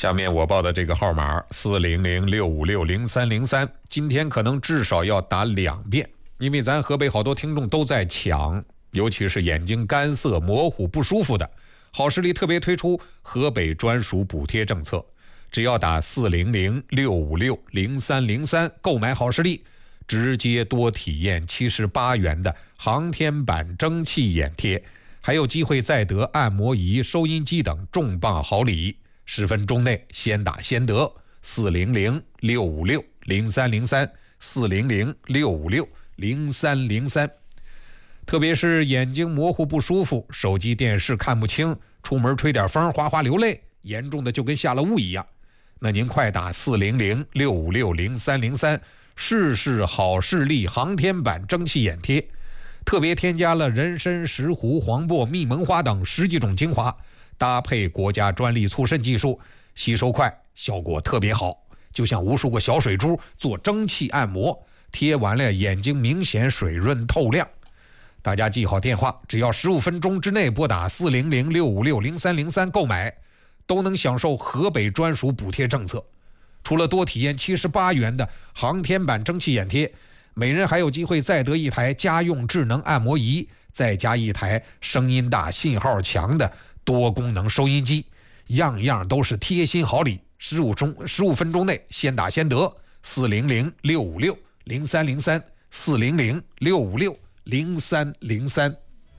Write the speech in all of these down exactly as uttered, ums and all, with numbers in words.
下面我报的这个号码四零零六五六零三零三，今天可能至少要打两遍，因为咱河北好多听众都在抢，尤其是眼睛干涩、模糊、不舒服的。好视力特别推出河北专属补贴政策，只要打四零零六五六零三零三购买好视力，直接多体验七十八元的航天版蒸汽眼贴，还有机会再得按摩仪、收音机等重磅好礼。十分钟内先打先得，四零零六五六零三零三，四零零六五六零三零三。特别是眼睛模糊不舒服，手机电视看不清，出门吹点风哗哗流泪，严重的就跟下了雾一样，那您快打四零零六五六零三零三，试试好视力航天版蒸汽眼贴，特别添加了人参、石斛、黄柏、蜜蒙花等十几种精华，搭配国家专利促渗技术，吸收快，效果特别好，就像无数个小水珠做蒸汽按摩，贴完了眼睛明显水润透亮。大家记好电话，只要十五分钟之内拨打四零零六五六零三零三购买，都能享受河北专属补贴政策。除了多体验七十八元的航天版蒸汽眼贴，每人还有机会再得一台家用智能按摩仪，再加一台声音大、信号强的多功能收音机，样样都是贴心好礼。十五钟十五分钟内先打先得，四零零六五六零三零三，四零零六五六零三零三。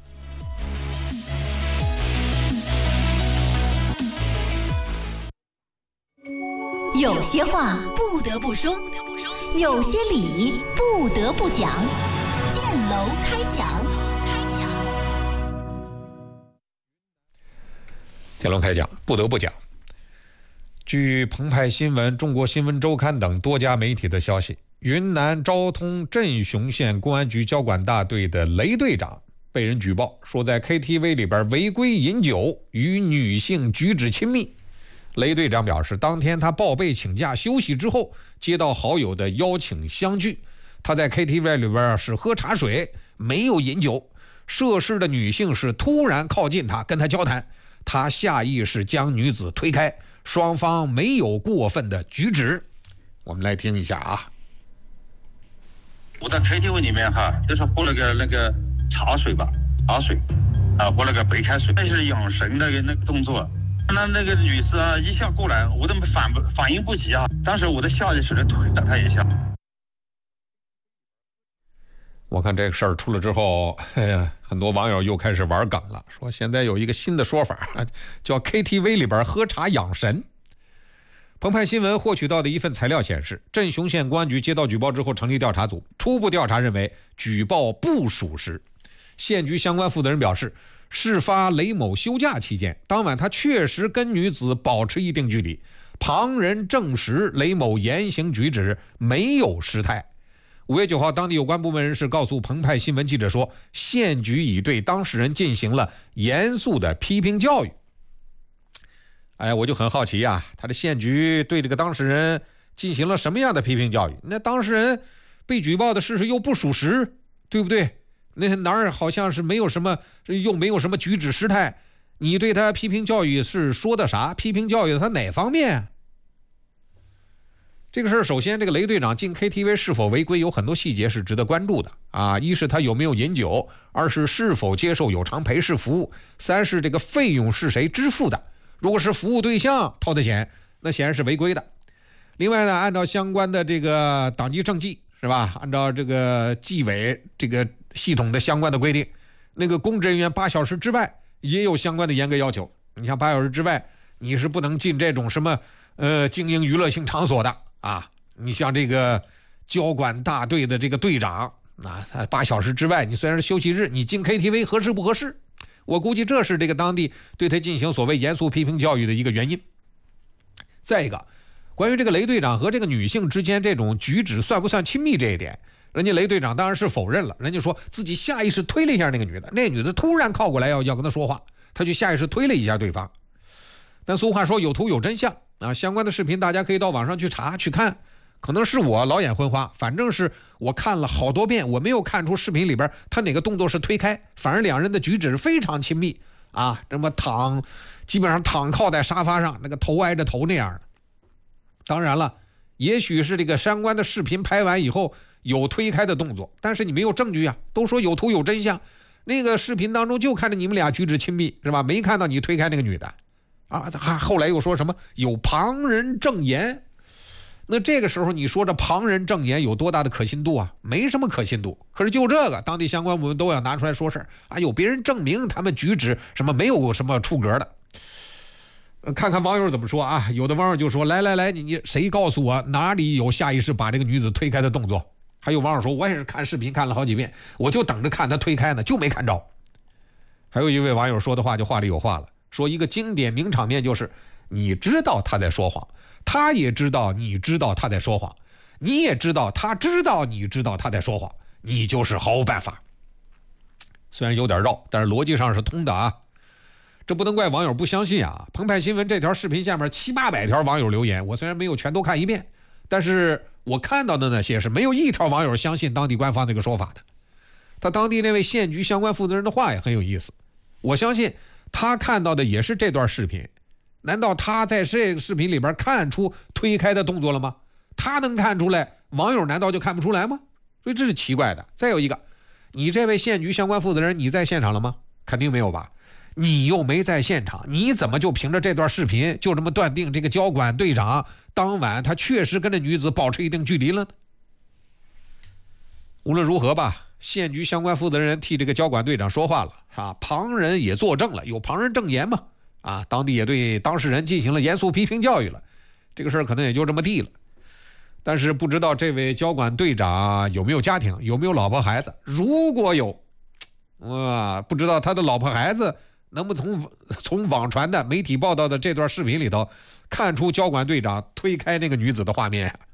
有些话不得不说，有些理不得不讲，建楼开讲。 建楼开讲不得不讲。据澎湃新闻、中国新闻周刊等多家媒体的消息，云南昭通镇雄县公安局交管大队的雷队长被人举报说在 K T V 里边违规饮酒，与女性举止亲密。雷队长表示，当天他报备请假休息之后，接到好友的邀请相聚，他在 K T V 里边是喝茶水，没有饮酒。涉事的女性是突然靠近他，跟他交谈，他下意识将女子推开，双方没有过分的举止。我们来听一下啊。 我在 K T V 里面哈，就是喝了个那个茶水吧，茶水啊，喝了个白开水，那是养神的那个动作。那那个女士啊，一下过来，我都反反应不及啊，当时我的下意识的推了她一下。 我看这个事儿出了之后，哎呀，很多网友又开始玩梗了，说现在有一个新的说法，叫 K T V 里边喝茶养神。澎湃新闻获取到的一份材料显示，镇雄县公安局接到举报之后成立调查组，初步调查认为举报不属实。县局相关负责人表示，事发雷某休假期间，当晚他确实跟女子保持一定距离，旁人证实雷某言行举止没有失态。五月九号，当地有关部门人士告诉澎湃新闻记者说，县局已对当事人进行了严肃的批评教育。哎，我就很好奇啊，他的县局对这个当事人进行了什么样的批评教育？那当事人被举报的事实又不属实，对不对？那哪儿好像是没有什么，又没有什么举止失态，你对他批评教育是说的啥？批评教育的他哪方面？这个事儿，首先这个雷队长进 K T V 是否违规，有很多细节是值得关注的啊。一是他有没有饮酒，二是是否接受有偿陪侍服务，三是这个费用是谁支付的。如果是服务对象掏的钱，那显然是违规的。另外呢，按照相关的这个党纪政纪是吧？按照这个纪委这个系统的相关的规定，那个公职人员八小时之外也有相关的严格要求。你像八小时之外，你是不能进这种什么呃经营娱乐性场所的啊。你像这个交管大队的这个队长，那他八小时之外，你虽然是休息日，你进 K T V 合适不合适？我估计这是这个当地对他进行所谓严肃批评教育的一个原因。再一个，关于这个雷队长和这个女性之间这种举止算不算亲密这一点，人家雷队长当然是否认了，人家说自己下意识推了一下那个女的，那女的突然靠过来要要跟他说话，他就下意识推了一下对方。但俗话说有图有真相啊，相关的视频大家可以到网上去查去看。可能是我老眼昏花，反正是我看了好多遍，我没有看出视频里边他哪个动作是推开，反而两人的举止非常亲密啊，这么躺基本上躺靠在沙发上，那个头挨着头那样的。当然了，也许是这个相关的视频拍完以后有推开的动作，但是你没有证据啊。都说有图有真相，那个视频当中就看着你们俩举止亲密，是吧？没看到你推开那个女的啊。后来又说什么有旁人证言，那这个时候你说这旁人证言有多大的可信度啊？没什么可信度。可是就这个，当地相关部门都要拿出来说事儿啊，有别人证明他们举止什么没有什么出格的。看看网友怎么说啊？有的网友就说：“来来来，你你谁告诉我哪里有下意识把这个女子推开的动作？”还有网友说：“我也是看视频看了好几遍，我就等着看她推开呢，就没看着。”还有一位网友说的话就话里有话了，说一个经典名场面就是：你知道他在说谎，他也知道你知道他在说谎，你也知道他知道你知道他在说谎，你就是毫无办法。虽然有点绕，但是逻辑上是通的啊。这不能怪网友不相信啊！澎湃新闻这条视频下面七八百条网友留言，我虽然没有全都看一遍，但是我看到的那些是没有一条网友相信当地官方这个说法的。他当地那位县局相关负责人的话也很有意思，我相信他看到的也是这段视频。难道他在这个视频里边看出推开的动作了吗？他能看出来，网友难道就看不出来吗？所以这是奇怪的。再有一个，你这位县局相关负责人，你在现场了吗？肯定没有吧。你又没在现场，你怎么就凭着这段视频就这么断定这个交管队长当晚他确实跟这女子保持一定距离了呢？无论如何吧，县局相关负责人替这个交管队长说话了啊，旁人也作证了，有旁人证言嘛啊，当地也对当事人进行了严肃批评教育了，这个事儿可能也就这么地了。但是不知道这位交管队长有没有家庭，有没有老婆孩子？如果有，哇，不知道他的老婆孩子能不能从从网传的媒体报道的这段视频里头看出交管队长推开那个女子的画面。